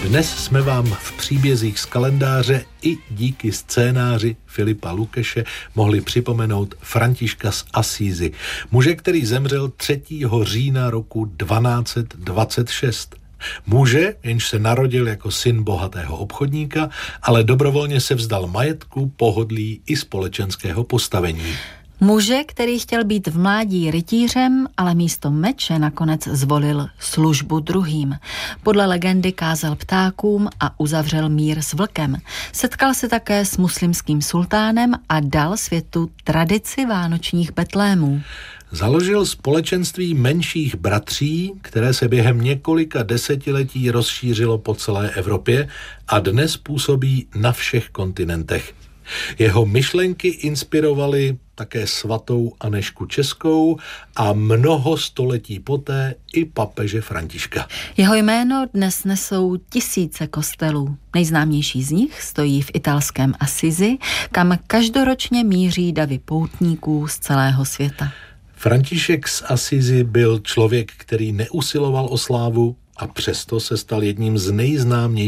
Dnes jsme vám v příbězích z kalendáře i díky scénáři Filipa Lukeše mohli připomenout Františka z Assisi, muže, který zemřel 3. října roku 1226. Muže, jenž se narodil jako syn bohatého obchodníka, ale dobrovolně se vzdal majetku, pohodlí i společenského postavení. Muže, který chtěl být v mládí rytířem, ale místo meče nakonec zvolil službu druhým. Podle legendy kázal ptákům a uzavřel mír s vlkem. Setkal se také s muslimským sultánem a dal světu tradici vánočních betlémů. Založil společenství menších bratří, které se během několika desetiletí rozšířilo po celé Evropě a dnes působí na všech kontinentech. Jeho myšlenky inspirovaly také svatou Anežku Českou a mnoho století poté i papeže Františka. Jeho jméno dnes nesou tisíce kostelů. Nejznámější z nich stojí v italském Assisi, kam každoročně míří davy poutníků z celého světa. František z Assisi byl člověk, který neusiloval o slávu a přesto se stal jedním z nejznámějších